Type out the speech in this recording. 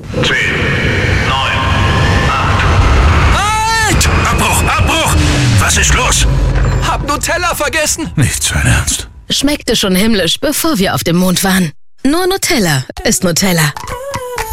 10, 9, 8. Halt! Abbruch! Was ist los? Hab Nutella vergessen. Nicht sein Ernst. Schmeckte schon himmlisch, bevor wir auf dem Mond waren. Nur Nutella ist Nutella.